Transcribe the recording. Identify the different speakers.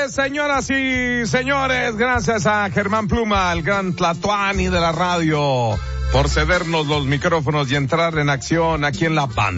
Speaker 1: señoras y señores. Gracias a Germán Pluma, el gran Tlatoani de la radio, por cedernos los micrófonos y entrar en acción aquí en La Banda.